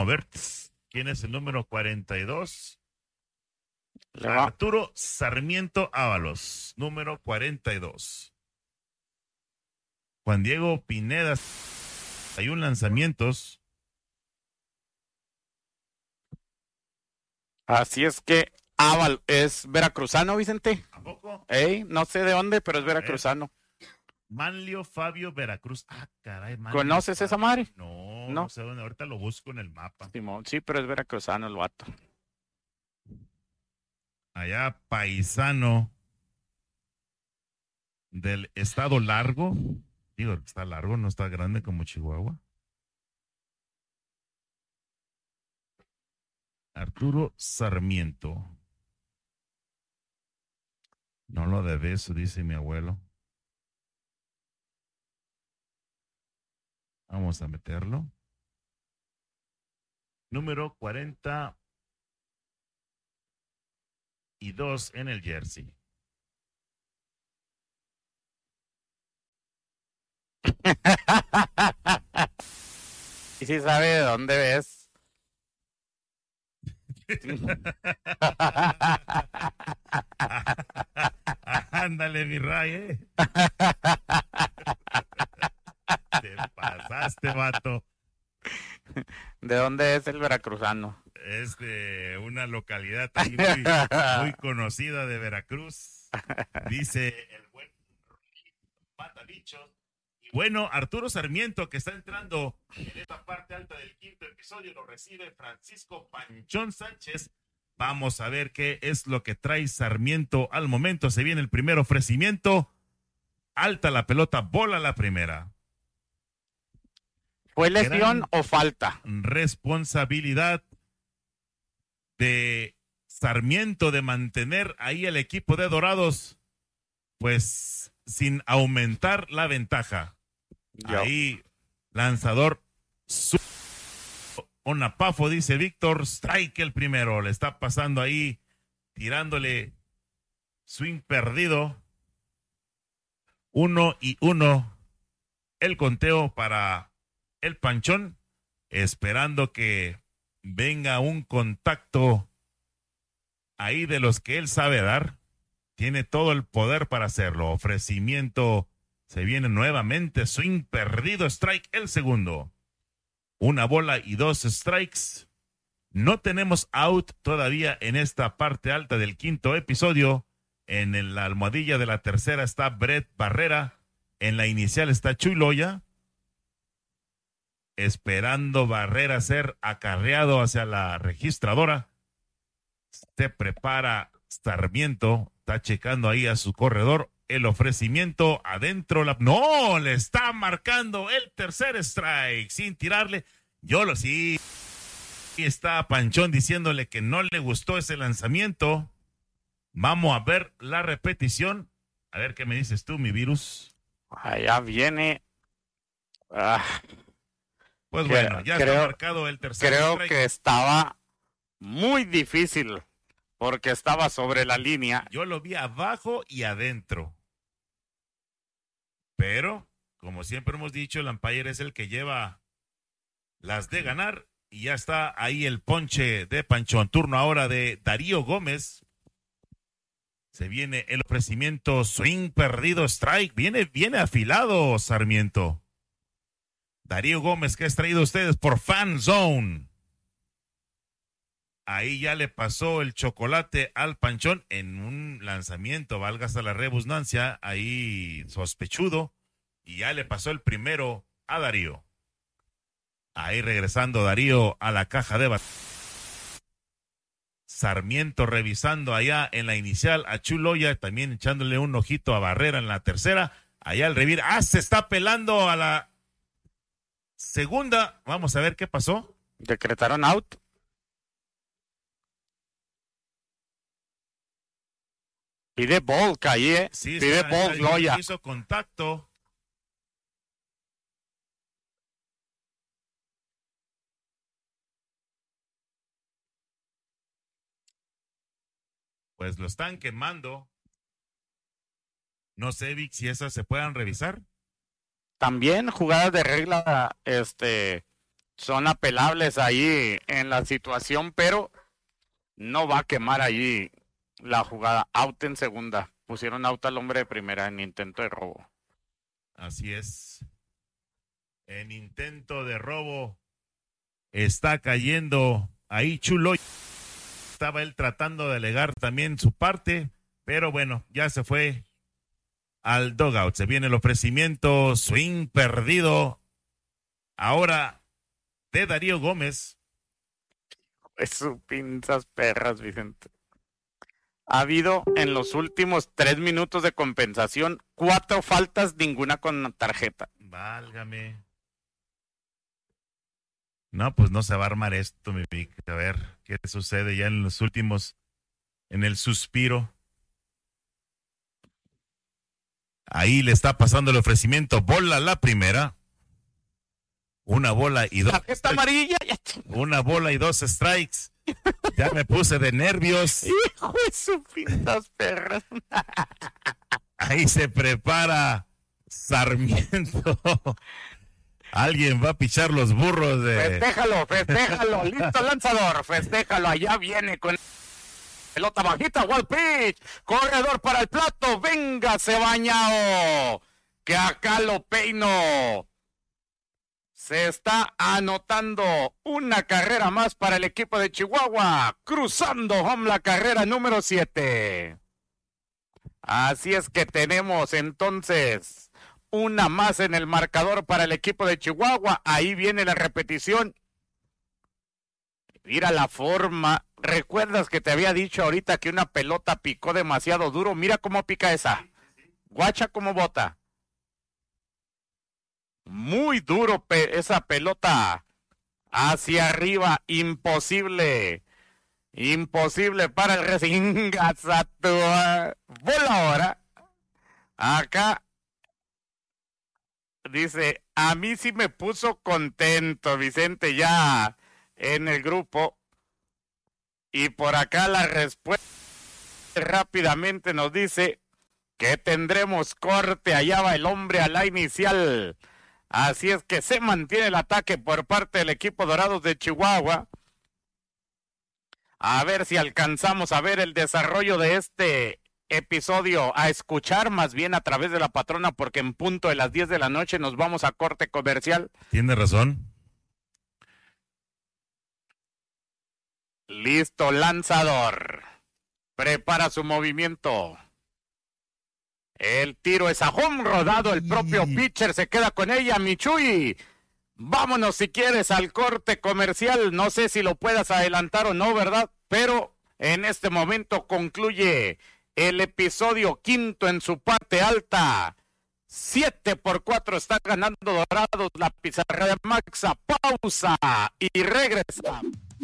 A ver, ¿quién es el número 42? Le va. Arturo Sarmiento Ábalos, número 42. Juan Diego Pineda, hay un lanzamientos. Así es que es veracruzano, Vicente. ¿A poco? No sé de dónde, pero es veracruzano. Manlio Fabio Veracruz. Ah, caray, Manlio ¿Conoces Fabio. esa madre? No sé dónde. Ahorita lo busco en el mapa. Simón, sí, pero es veracruzano el vato. Allá, paisano del estado Largo. Digo, está largo, no está grande como Chihuahua. Arturo Sarmiento. No lo de eso, dice mi abuelo. Vamos a meterlo. Número 42 en el jersey. Y si sabe de dónde es. Ándale, mi Ray, Te pasaste, vato. ¿De dónde es el veracruzano? Es de una localidad ahí muy conocida de Veracruz. Dice el buen Matabichos. Y bueno, Arturo Sarmiento, que está entrando en esta parte alta del quinto episodio, lo recibe Francisco Panchón Sánchez. Vamos a ver qué es lo que trae Sarmiento al momento. Se viene el primer ofrecimiento. Alta la pelota, bola la primera. ¿Fue lesión o falta? Responsabilidad de Sarmiento de mantener ahí el equipo de Dorados, pues sin aumentar la ventaja. Ahí, lanzador Onapafo, dice Víctor, strike el primero, le está pasando ahí, tirándole swing perdido. 1-1, el conteo para el Panchón, esperando que venga un contacto ahí de los que él sabe dar. Tiene todo el poder para hacerlo. Ofrecimiento, se viene nuevamente, swing perdido, strike el segundo. 1 bola y 2 strikes. No tenemos out todavía en esta parte alta del quinto episodio. En la almohadilla de la tercera está Brett Barrera. En la inicial está Chuy Loya. Esperando Barrera ser acarreado hacia la registradora. Se prepara Sarmiento. Está checando ahí a su corredor. El ofrecimiento adentro. No, le está marcando el tercer strike sin tirarle. Sí. Está Panchón diciéndole que no le gustó ese lanzamiento. Vamos a ver la repetición. A ver qué me dices tú, mi virus. Allá viene. Pues bueno, ya está marcado el tercer strike. Creo que estaba muy difícil porque estaba sobre la línea. Yo lo vi abajo y adentro. Pero, como siempre hemos dicho, el umpire es el que lleva las de ganar. Y ya está ahí el ponche de Panchón. Turno ahora de Darío Gómez. Se viene el ofrecimiento, swing perdido, strike. Viene afilado Sarmiento. Darío Gómez, ¿qué has traído ustedes por Fan Zone? Ahí ya le pasó el chocolate al Panchón en un lanzamiento, valga hasta la redundancia, ahí sospechudo. Y ya le pasó el primero a Darío. Ahí regresando Darío a la caja de Sarmiento revisando allá en la inicial a Chuloya, también echándole un ojito a Barrera en la tercera. Allá al revir. Se está pelando a la segunda. Vamos a ver qué pasó. Decretaron out. Pide ball, Calle. Sí, pide ball, Loya. Hizo contacto. Pues lo están quemando. No sé, Vic, si esas se puedan revisar. También jugadas de regla, son apelables ahí en la situación, pero no va a quemar allí la jugada. Out en segunda. Pusieron out al hombre de primera en intento de robo. Así es. En intento de robo está cayendo ahí Chulo. Estaba él tratando de alegar también su parte, pero bueno, ya se fue al dugout. Se viene el ofrecimiento, swing perdido. Ahora de Darío Gómez. Es su pinzas perras, Vicente. Ha habido en los últimos 3 minutos de compensación 4 faltas, ninguna con tarjeta. Válgame. No, pues no se va a armar esto, mi Vic. A ver qué sucede ya en los últimos, en el suspiro. Ahí le está pasando el ofrecimiento. Bola la primera. Una bola y 2. Tarjeta amarilla. Una bola y 2 strikes. Ya me puse de nervios. Hijo de su pintas perras. Ahí se prepara Sarmiento. Alguien va a pichar los burros de... Festéjalo, listo lanzador, festéjalo, allá viene con pelota bajita, wild pitch, corredor para el plato, véngase bañado, que acá lo peino. Se está anotando una carrera más para el equipo de Chihuahua, cruzando home la carrera número 7. Así es que tenemos entonces una más en el marcador para el equipo de Chihuahua. Ahí viene la repetición. Mira la forma. ¿Recuerdas que te había dicho ahorita que una pelota picó demasiado duro? Mira cómo pica esa. Guacha cómo bota. Muy duro esa pelota. Hacia arriba. Imposible. Imposible para el Racing. Bola ahora. Acá. Dice, a mí sí me puso contento, Vicente, ya en el grupo. Y por acá la respuesta rápidamente nos dice que tendremos corte. Allá va el hombre a la inicial. Así es que se mantiene el ataque por parte del equipo Dorados de Chihuahua. A ver si alcanzamos a ver el desarrollo de este episodio, a escuchar más bien a través de la patrona, porque en punto de las 10 de la noche nos vamos a corte comercial. Tiene razón. Listo, lanzador. Prepara su movimiento. El tiro es a home, rodado el propio pitcher, se queda con ella, Michui. Vámonos si quieres al corte comercial. No sé si lo puedas adelantar o no, ¿verdad? Pero en este momento concluye el episodio 5 en su parte alta. 7-4 está ganando Dorados, la pizarra de Maxa. Pausa y regresa.